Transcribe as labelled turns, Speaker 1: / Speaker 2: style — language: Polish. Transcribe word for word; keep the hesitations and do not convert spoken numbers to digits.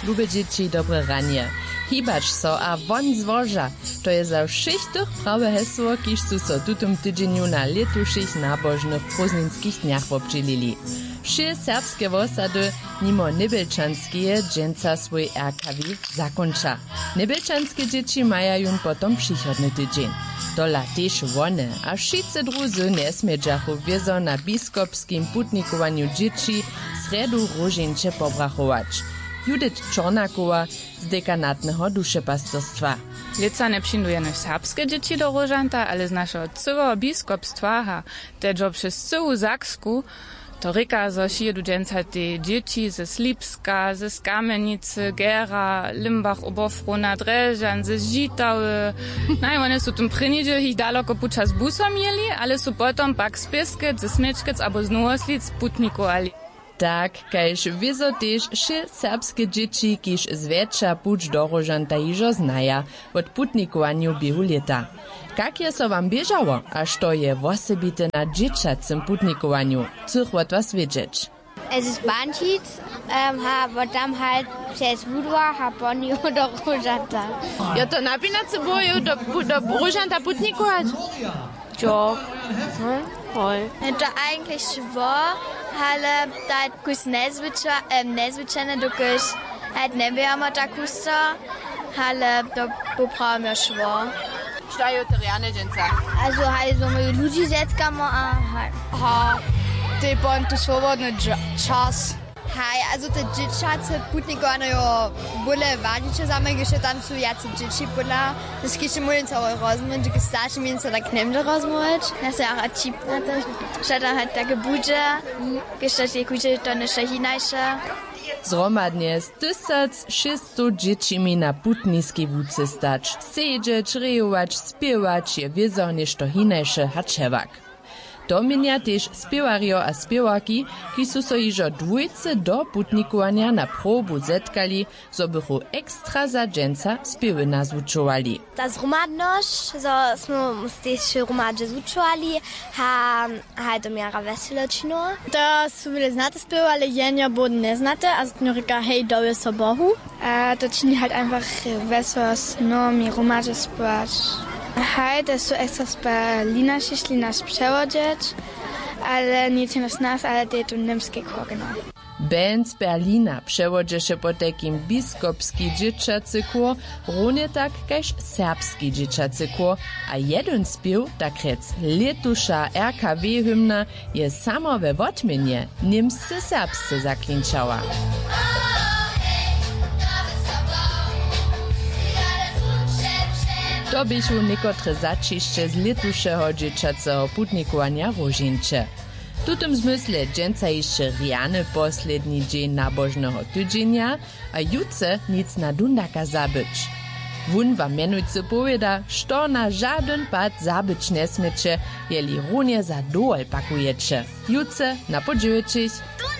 Speaker 1: lube dzieci dobre ranie. Hibacz so a von zwoża. To je za wszystkich prawe hesło, kiż su so tutum tydzieniu na letuszych nabożnych prozninskich dniach obdzielili. Wsze serbskie wosady nimo Nebelčanskie dżęca swój R K W zakończa. Nebelčanskie dzieci mają jun potom przychodny tydzień. Dola też wone, a wszyscy drudzy nie smedżachu wiezo na biskopskim putnikowaniu dzieci sredu różnicze pobrachować. Judith Czornakowa z dekanatnego duszepastostwa.
Speaker 2: Lica nie przyjmujemy serbskie dzieci do Różanta, ale z naszego całego biskopstwa, teżo przez całą Zaksku, to ryka, zo šijedu dżęca te dzieci ze Slipska, ze Skamenicy, Gera, Limbach, Oberfrona, Dreżan, ze Žitały. No i one są tym prynidzie ich daleko pučas busa mieli, ale są potom pak z Pieskec, ze Smečkec abo z Nowoslic putnikovali.
Speaker 1: Tak, kajż wiezo też wsze serbskie dzieci, kiż zwiecza puć do Różanta iżo znaja od putnikowaniu biehu leta. Jak je so wam bieżało, a što je wosebite na dzieciacym putnikowaniu? Chcych od was wiedzieć.
Speaker 3: Es ist Banschitz, ähm, ha, tam halt przez Budwa, ha, Bonio do Różanta.
Speaker 4: Ja to napinać boju do, do Różanta putnikować?
Speaker 3: Jo. Hm? Hoj. To eigentlich schwor, ale da kus nezwycza, ähm, nezwyczajne, dokud halt nie wiemy ta kusta, ale to poprawimy schwor.
Speaker 4: Štajú to riane dženca?
Speaker 3: Also halt so my ludzi zetkamo a halt.
Speaker 5: Ha, ty pon tu swobodny czas.
Speaker 6: Hej, also te dzieciacy putnikowano byle ważniejsze zamygisze tam są jacy dzieci podla. To skieczy mówię całe rozmowy, że starszy między tak nie będzie rozmawiać. Ja się auch chip na to, że tam halt takie budzie, gdzieś je kudzie to nie szajinajsze.
Speaker 1: Zromadnie z tysiąc sześćset dziecimi na putniskiej wódce stać, siedzieć, rejować, spiewać je wiezo niż to hinajsze haczewak. To mienia też spiewario a spiewaki, ki su so iżo dwójce do putnikowania na probu zetkali, zo bychu ekstra za dżęca spiewy nazwuczowali.
Speaker 3: Ta zromadność, zo smo też romadże zwuczowali, ha, ha to miara weseleczno.
Speaker 5: To su byle znate spiewy, ale jenio bodo nie znate, a znurika hej doje so Bohu. A to czyni halt einfach wesos, no mi romadże spiewać. Hej, to są ekstra z Berlina przyszli nas przewodzić, ale nie tylko nas, ale też tu niemskie kogno.
Speaker 1: Band z Berlina przewodzie się po takim biskopski dzieciacy chór, równie tak kajż serbski dzieciacy chór, a jeden spiew, tak rec letusza R K W hymna, je samo we wotmienie niemscy serbscy zaklinczała. To bychu niekotre začišće z letušeho dzieciacego putnikowania Różincze. W tym zmysle dżęca jeszcze riany posledni dzień nabożnego tydzienia, a jutce nic na dundaka zabyć. Wun wam mianujcy powieda, što na żaden pad zabyć nie smycie, jeli runie za dołel pakujecie. Jutce na podziewicich.